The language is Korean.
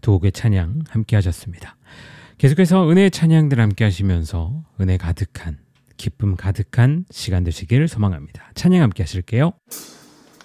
두 곡의 찬양 함께 하셨습니다. 계속해서 은혜의 찬양들 함께 하시면서 은혜 가득한, 기쁨 가득한 시간 되시길 소망합니다. 찬양 함께 하실게요.